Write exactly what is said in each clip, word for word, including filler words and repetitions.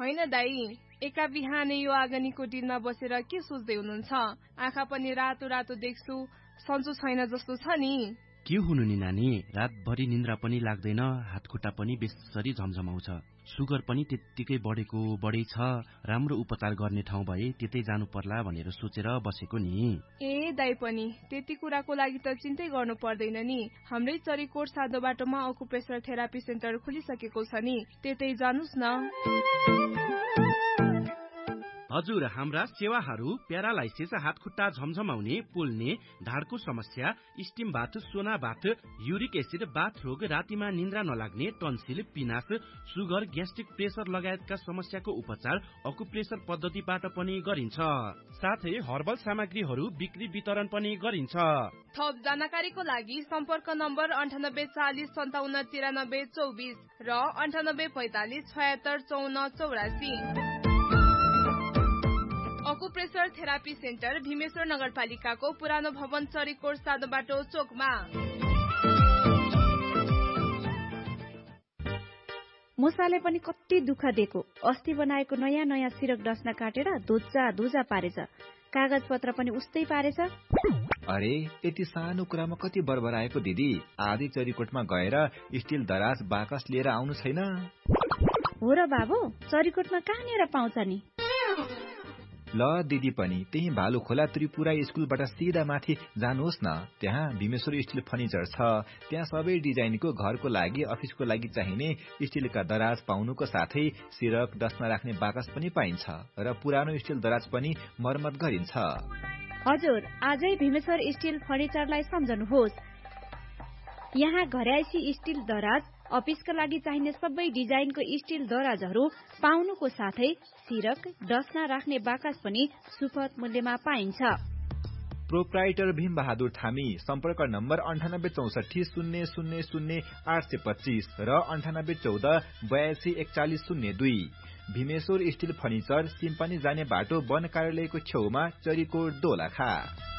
होइन दाई, एका बिहानै यो आगनीको डिलमा बसेर के सोच्दै हुनुहुन्छ? आँखा पनि रातो रातो देख्छु, सन्चो छैन जस्तो छ नि। के हुनु नि नानी, रातभरि निन्द्रा पनि लाग्दैन, हातखुट्टा पनि बेसरी झमझमाउँछ, सुगर पनि त्यत्तिकै बढेको बढै छ। राम्रो उपचार गर्ने ठाउँ भए त्यतै जानु पर्ला भनेर सोचेर बसेको नि। ए दाई पनि त्यति कुराको लागि त चिन्तै गर्नु पर्दैन नि। हाम्रै चरीकोट सादो बाटोमा अकुप्रेसर थेरापी सेन्टर खुलिसकेको छ नि, त्यतै जानुस् न। हजुर, हाम्रा सेवाहरू प्यारालाइसिस, हातखुट्टा झमझमाउने, पोल्ने, ढाडको समस्या, स्टिम बाथ, सोना बाथ, युरिक एसिड, बाथ रोग, रातिमा निन्द्रा नलाग्ने, टन्सिल, पिनास, सुगर, ग्यास्ट्रिक, प्रेसर लगायतका समस्याको उपचार अकुप्रेसर पद्धतिबाट पनि गरिन्छ। साथै हर्बल सामग्रीहरू बिक्री वितरण पनि गरिन्छ। थप जानकारीको लागि सम्पर्क नम्बर अन्ठानब्बे चालिस सन्ताउन्न तिरानब्बे चौबिस र अन्ठानब्बे पैतालिस छयत्तर चौन्न चौरासी। अकुप्रेसर थेरापी सेन्टर भीमेश्वर नगरपालिकाको पुरानो भवन चरीकोट सादो बाटो चोकमा। मुसाले पनि कति दुःख दिएको, अस्ति बनाएको नयाँ नयाँ सिरक डस्ना काटेर धुजा धुजा पारेछ, कागज पत्र पनि उस्तै पारेछ। अरे यति सानो कुरामा कति बरबराएको दिदी, आधी चरीकोटमा गएर स्टिल दराज बाकस लिएर आउनु छैन? हो र बाबु, चरीकोटमा कहाँनिर पाउँछ नि? ल दिदी पनि त्यही भालु खोला त्रिपुरा स्कुलबाट सिधा माथि जानुहोस् न, त्यहाँ भीमेश्वर स्टिल फर्निचर छ। त्यहाँ सबै डिजाइनको घरको लागि, अफिसको लागि चाहिने स्टिलका दराज पाउनुको साथै सिरक डस्ना राख्ने बाकस पनि पाइन्छ र पुरानो स्टिल दराज पनि मर्मत गरिन्छ। हजुर, आजै भीमेश्वर स्टिल फर्निचरलाई सम्झनुहोस्। यहाँ घरायसी स्टिल दराज, अफिसका लागि चाहिने सबै डिजाइनको स्टिल दराजहरू पाउनुको साथै सिरक डस्ना राख्ने बाकस पनि सुपथ मूल्यमा पाइन्छ। प्रोप्राइटर भीम बहादुर थामी, सम्पर्क नम्बर अन्ठानब्बे चौसठी शून्य शून्य शून्य आठ सय पच्चीस र अन्ठानब्बे चौध बयासी एकचालिस शून्य दुई। भीमेश्वर स्टिल फर्निचर, सिम्पानी जाने बाटो, वन कार्यालयको छेउमा, चरीकोट दोलखा।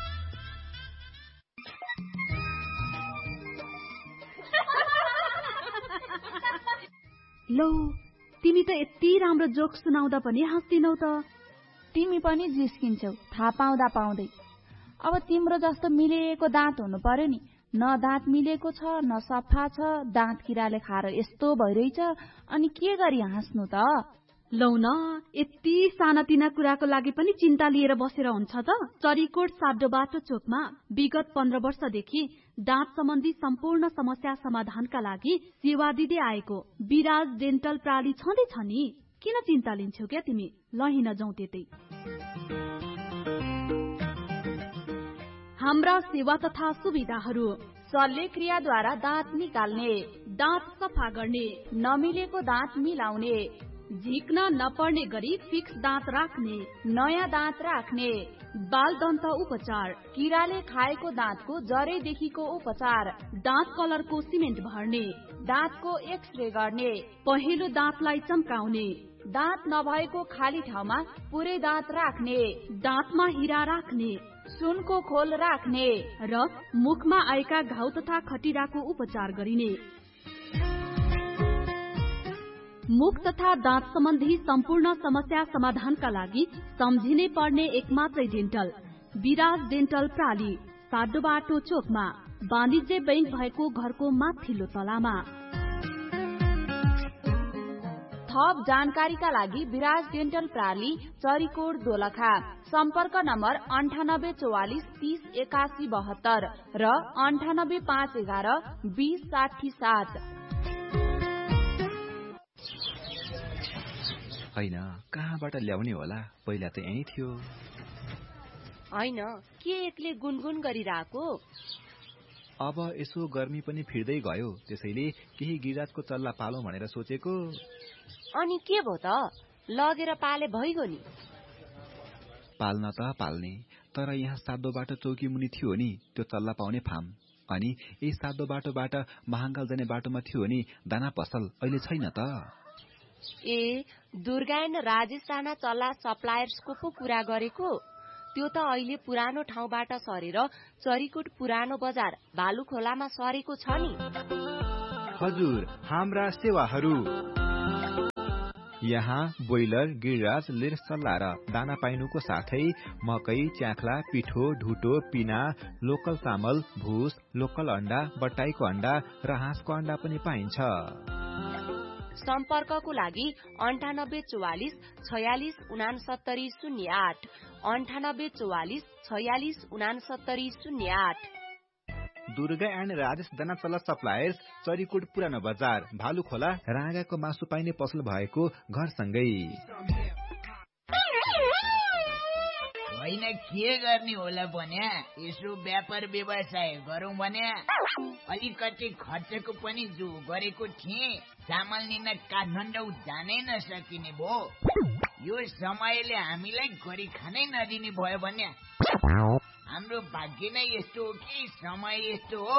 लौ, तिमी त यति राम्रो जोक सुनाउँदा पनि हाँस्दिनौ त। तिमी पनि जिस्किन्छौ थाहा पाउँदा पाउँदै। अब तिम्रो जस्तो मिलेको दाँत हुनु पर्यो नि, न दाँत मिलेको छ न सफा छ, दाँत किराले खाएर यस्तो भइरहेछ, अनि के गरी हाँस्नु त? लौ न, यति सानातिना कुराको लागि पनि चिन्ता लिएर बसेर हुन्छ त? चरीकोट साडो बाटो चोकमा विगत पन्ध्र वर्षदेखि दाँत सम्बन्धी सम्पूर्ण समस्या समाधानका लागि सेवा दिँदै आएको विराज डेन्टल प्राली छँदैछ नि। किन चिन्ता लिन्छौ क्या तिमी? लहिन जाउँ त्यतै। हाम्रा सेवा तथा सुविधाहरू: शल्यक्रियाद्वारा दाँत निकाल्ने, दाँत सफा गर्ने, नमिलेको दाँत मिलाउने, झिक्न नपर्ने गरी फिक्स दाँत राख्ने, नयाँ दाँत राख्ने, बाल दन्त उपचार, किराले खाएको दाँतको जरैदेखिको उपचार, दाँत कलरको सिमेन्ट भर्ने, दाँतको एक्सरे गर्ने, पहिलो दाँतलाई चम्काउने, दाँत नभएको खाली ठाउँमा पुरै दाँत राख्ने, दाँतमा हिरा राख्ने, सुनको खोल राख्ने र मुखमा आएका घाउ तथा खटिराको उपचार गरिने। मुख तथा दाँत सम्बन्धी सम्पूर्ण समस्या समाधानका लागि सम्झिनै पर्ने एकमात्रै डेन्टल विराज डेन्टल प्राली, साडो बाटो चोकमा, वाणिज्य बैंक भएको घरको माथिल्लो तलामा। थप जानकारीका लागि विराज डेन्टल प्राली, चरीकोट दोलखा। सम्पर्क नम्बर अन्ठानब्बे चौवालिस तीस एकासी बहत्तर र अन्ठानब्बे पाँच एघार बीस साठी सात। होइन, कहाँबाट ल्याउने होला? पहिला त यही थियो। होइन, के एक्लै गुनगुन गरिरहेको? अब यसो गर्मी पनि फिर्दै गयो, त्यसैले केही गिराजको चल्ला पालौं भनेर सोचेको। अनि के भो त, लगेर पाले भइगयो नि? पाल्न त पाल्ने, तर यहाँ सादो बाटो चौकी मुनि थियो नि त्यो चल्ला पाउने फार्म, अनि यही सादो बाटोबाट महाङ्गाल जाने बाटोमा थियो नि दाना पसल, अहिले छैन त। ए, दुर्गायन राजेश राणा चल्ला सप्लायर्सको पो कुरा गरेको? त्यो त अहिले पुरानो ठाउँबाट सरेर चरीकोट पुरानो बजार भालु खोलामा सरेको छ नि। हजुर, हाम्रा सेवाहरू: यहाँ ब्रोइलर, गिरिराज, लेरसल्ला र दाना पाइनुको साथै मकै, च्याख्ला, पिठो, ढुटो, पिना, लोकल चामल, भुस, लोकल अण्डा, बट्टाईको अण्डा र हाँसको अण्डा पनि पाइन्छ। सम्पर्कको लागि अन्ठानब्बे चौवालिस छयालिस उनासत्तरी शून्य आठ अन्ठानब्बे चौवालिस छयालिस उनासत्तरी शून्य आठ। दुर्गा एन्ड राजेश दाना चल्ला सप्लायर्स, चरीकोट पुरानो बजार, भालुखोला, राँगाको मासु पाइने पसल भएको घरसँगै। होइन के गर्ने होला भन्या, यसो व्यापार व्यवसाय गरौँ भन्या अलिकति खर्चको पनि जो गरेको थिएँ, चामल लिन काठमाडौँ जानै नसकिने भो। यो समयले हामीलाई गरी खानै नदिने भयो भन्या। हाम्रो भाग्य नै यस्तो हो कि समय यस्तो हो।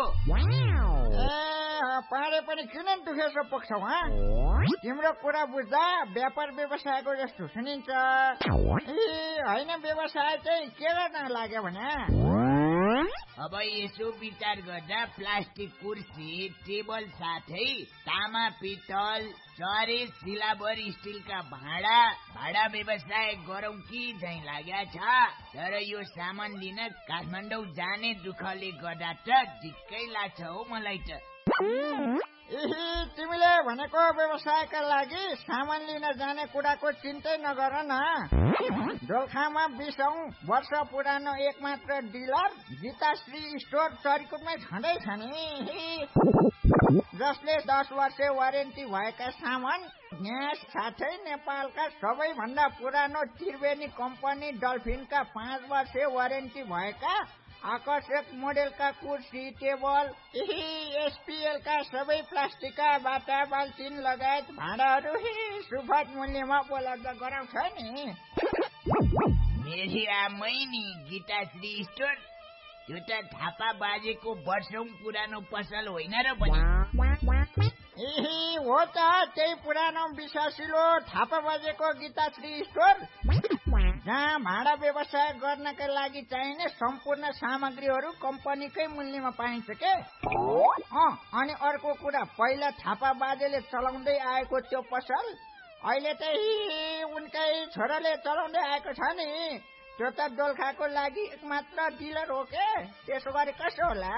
पारे पनि किन दुखेसो पुग्छौ? तिम्रो कुरा बुझ्दा व्यापार व्यवसायको जस्तो सुनिन्छ। ए होइन, व्यवसाय चाहिँ के गर्न लाग्यो भने अब यसो विचार गर्दा प्लास्टिक कुर्सी, टेबल साथै तामा, पित्तल, चरे, सिलाबर, स्टिलका भाँडा भाडा व्यवसाय गरौँ कि झै लाग्या छ। तर यो सामान लिन काठमाडौँ जाने दुःखले गर्दा त झिक्कै लाग्छ हो मलाई त। तिमीले भनेको व्यवसायका लागि सामान लिन जाने कुराको चिन्तै नगर न। दोलखामा बीसौं वर्ष पुरानो एक मात्र डिलर गीताश्री स्टोर चरीकोटमै छँदैछ नि, जसले दस वर्ष वारेन्टी भएका सामान, ग्यास साथै नेपालका सबैभन्दा पुरानो त्रिवेणी कम्पनी डल्फिनका पाँच वर्ष वारेन्टी भएका आकर्षक मोडेलका कुर्सी, टेबल, एसपीएलका सबै प्लास्टिकका बाटा, बाल्टिन लगायत भाँडाहरू सुपथ मूल्यमा उपलब्ध गराउँछ नि। मेरी आमै नि गीताश्री स्टोर, त्यो त थापा बाजेको वर्षौं पुरानो पसल होइन र पनि। ए हो त, त्यही पुरानो विश्वासिलो थापा बाजेको गीताश्री स्टोर, जहाँ भाडा व्यवसाय गर्नका लागि चाहिने सम्पूर्ण सामग्रीहरू कम्पनीकै मूल्यमा पाइन्छ के। अनि अर्को कुरा, पहिला थापा बाजेले चलाउँदै आएको त्यो पसल अहिले त उनकै छोराले चलाउँदै आएको छ नि। त्यो त दोलखाको लागि एकमात्र डिलर हो के, त्यसो गरे कसो होला?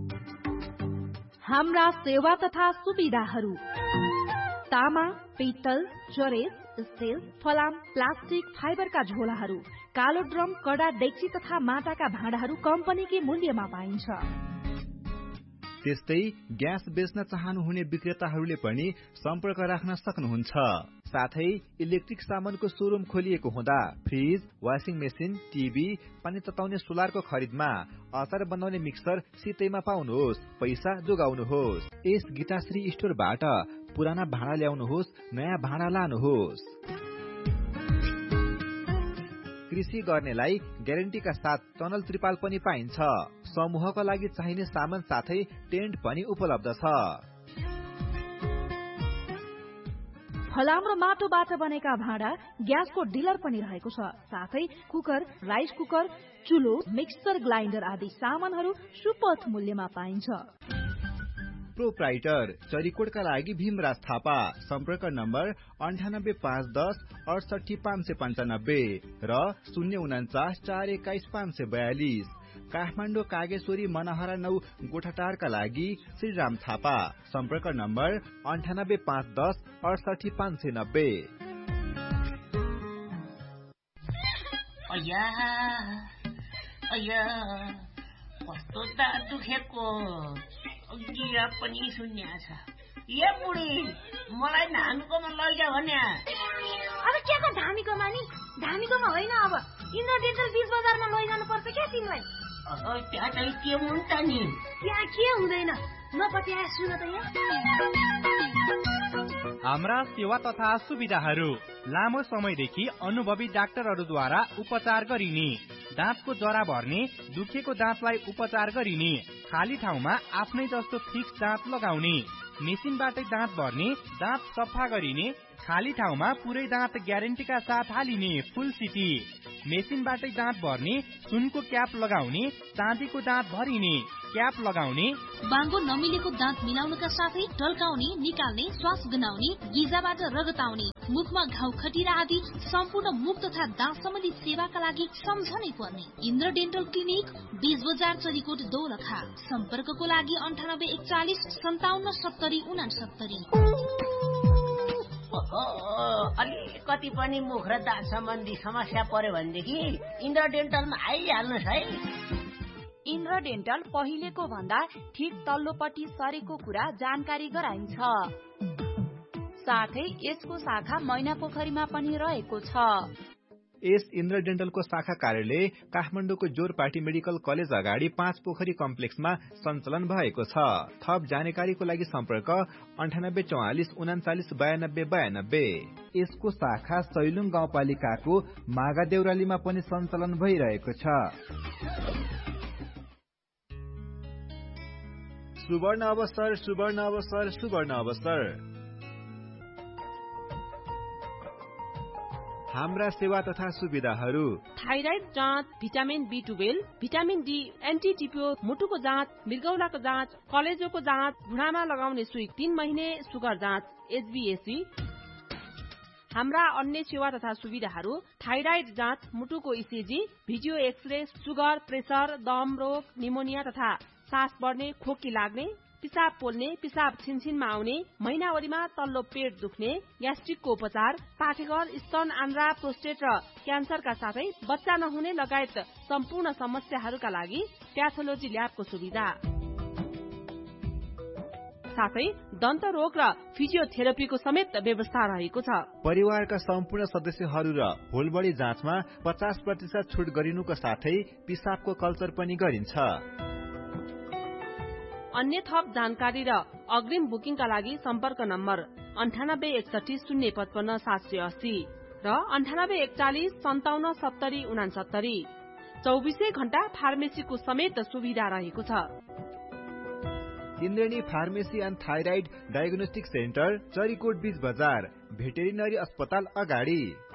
हाम्रा सेवा तथा सुविधाहरू: तामा, पित्तल, चरेस, स्टिल, फलाम, प्लास्टिक, फाइबरका झोलाहरू, कालो ड्रम, कडा डेक्ची तथा माटाका भाँडाहरू कम्पनीकै मूल्यमा पाइन्छ। त्यस्तै ग्यास बेच्न चाहनुहुने विक्रेताहरूले पनि सम्पर्क राख्न सक्नुहुन्छ। साथै इलेक्ट्रिक सामानको शोरूम खोलिएको हुँदा फ्रिज, वाशिङ मेसिन, टिभी, पानी तताउने सोलरको खरिदमा अचार बनाउने मिक्सर सितैमा पाउनुहोस्, पैसा जोगाउनुहोस्। यस गीताश्री स्टोरबाट पुराना भाँडा ल्याउनुहोस्, नयाँ भाँडा लानुहोस्। कृषि गर्नेलाई ग्यारेन्टीका साथ टनल त्रिपाल पनि पाइन्छ। समूहका लागि चाहिने सामान साथै टेन्ट पनि उपलब्ध छ। फलाम र माटोबाट बनेका भाँडा, ग्यासको डिलर पनि रहेको छ। साथै cooker, rice cooker, चुलो, mixer grinder आदि सामानहरू सुपथ मूल्यमा पाइन्छ। प्रोप्राइटर चरीकोटका लागि भीमराज थापा, सम्पर्क नम्बर अन्ठानब्बे पाँच दस अडसठी पाँच सय पन्चानब्बे र शून्य उन्चास चार एक्काइस पाँच सय बयालिस। काठमाडौँ कागेश्वरी मनहरा नौ गोठाटारका लागि श्रीराम थापा, सम्पर्क नम्बर अन्ठानब्बे पाँच दस अडसठी पाँच सय नब्बे। कस्तो दाँत दुखेको, गिरा पनि शून्य छ। ए बुढी, मलाई धामीकोमा लैजा भन्या। अब के को धामीकोमा नि? धामीकोमा होइन, अब इन्द्र डेन्टल बीच बजारमा लैजानु पर्छ क्या तिमीलाई। त्यहाँ चाहिँ के हुन्छ नि? त्यहाँ के हुँदैन, नपत्या सुन त यहाँ। हाम्रा सेवा तथा सुविधाहरू: लामो समयदेखि अनुभवी डाक्टरहरूद्वारा उपचार गरिने, दाँतको जरा भर्ने, दुखेको दाँतलाई उपचार गरिने, खाली ठाउँमा आफ्नै जस्तो फिक्स दाँत लगाउने, मेसिनबाटै दाँत भर्ने, दाँत सफा गरिने, खाली ठाउँमा पुरै दाँत ग्यारेन्टीका साथ हालिने फुल सिटी, मेसिनबाटै दाँत भर्ने, सुनको क्याप लगाउने, चाँदीको दाँत भरिने, क्याप लगाउने, बाङ्गो नमिलेको दाँत मिलाउनका साथै ढल्काउने, निकाल्ने, श्वास गुनाउने, गिजाबाट रगत आउने, मुखमा घाउ खटिरा आदि सम्पूर्ण मुख तथा दाँत सम्बन्धी सेवाका लागि सम्झनै पर्ने इन्द्र डेन्टल क्लिनिक, बीज बजार, चरीकोट, दोलखा। सम्पर्कको लागि अन्ठानब्बे एकचालिस सन्ताउन्न सत्तरी उनासत्तरी। अलिकति पनि मुख र दाँत सम्बन्धी समस्या पर्यो भनेदेखि इन्द्र डेन्टलमा आइहाल्नुहोस् है। इन्द्र डेन्टल पहिलेको भन्दा ठिक तल्लोपट्टि सरेको कुरा जानकारी गराइन्छ। साथै यसको शाखा मैना पोखरीमा पनि रहेको छ। यस इन्द्र डेन्टलको शाखा कार्यालय काठमाडौँको जोरपाटी मेडिकल कलेज अगाडि पाँच पोखरी कम्प्लेक्समा सञ्चालन भएको छ। थप जानकारीको लागि सम्पर्क अन्ठानब्बे चौवालिस उनाचालिस बयानब्बे बयानब्बे। यसको शाखा सैलुङ गाउँपालिकाको मागा देउरालीमा पनि सञ्चालन भइरहेको छ। सुवर्ण अवसर, सुवर्ण अवसर, सुवर्ण अवसर। हाम्रा सेवा तथा सुविधाहरू: थाइराइड जाँच, vitamin be twelve, vitamin D, anti टिपियो, मुटुको जाँच, मृगौलाको जाँच, कलेजोको जाँच, भुँडामा लगाउने सुई, तीन महिने सुगर जाँच, एचबीएसी। हाम्रा अन्य सेवा तथा सुविधाहरू: थाइराइड जाँच, मुटुको ECG, video x-ray, sugar, pressure, दम रोग, निमोनिया तथा सास बढ्ने, खोकी लाग्ने, पिसाब पोल्ने, पिसाब छिनछिनमा आउने, महिनावरीमा तल्लो पेट दुख्ने, ग्यास्ट्रिकको उपचार, पाठेघर, स्तन, आन्द्रा, प्रोस्टेट र क्यान्सरका साथै बच्चा नहुने लगायत सम्पूर्ण समस्याहरूका लागि प्याथोलोजी ल्याबको सुविधा। साथै दन्त रोग र फिजियोथेरापीको समेत व्यवस्था रहेको छ। परिवारका सम्पूर्ण सदस्यहरू र होलबडी जाँचमा पचास प्रतिशत छुट गरिनुको साथै पिसाबको कल्चर पनि गरिन्छ। अन्य थप जानकारी र अग्रिम बुकिङका लागि सम्पर्क नम्बर अन्ठानब्बे एकसठी शून्य पचपन्न सात सय अस्सी र अन्ठानब्बे एकचालिस सन्ताउन्न सत्तरी उनासत्तरी। चौबिसै घण्टा फार्मेसीको समेत सुविधा रहेको छ। Indrani pharmacy and thyroid diagnostic centre, Charikot बीज बजार, भेटेरिनरी अस्पताल अगाडि।